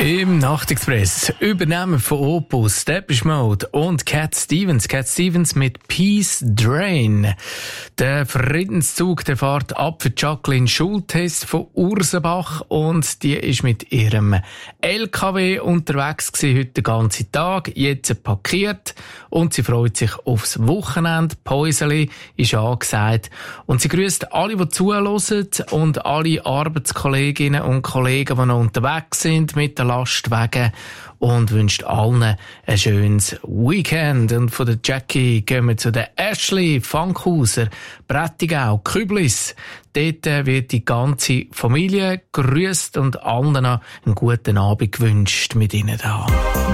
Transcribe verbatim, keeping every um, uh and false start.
Im Nachtexpress übernehmen von Opus, Depeche Mode und Cat Stevens. Cat Stevens mit Peace Drain. Der Friedenszug, der fährt ab für Jacqueline Schultes von Ursenbach und die ist mit ihrem L K W unterwegs gewesen, heute den ganzen Tag, jetzt parkiert und sie freut sich aufs Wochenende. Päuseli ist angesagt und sie grüßt alle, die zuhören und alle Arbeitskolleginnen und Kollegen, die noch unterwegs sind mit der Lastwagen und wünscht allen ein schönes Weekend. Und von der Jackie gehen wir zu der Ashley Fankhauser, Prättigau, Küblis. Dort wird die ganze Familie grüßt und allen einen guten Abend gewünscht mit ihnen da.